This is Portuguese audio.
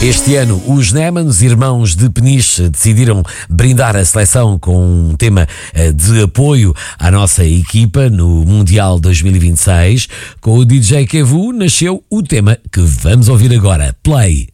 Este ano, os Nemans, irmãos de Peniche, decidiram brindar a seleção com um tema de apoio à nossa equipa no Mundial 2026. Com o DJ Kevu nasceu o tema que vamos ouvir agora. Play.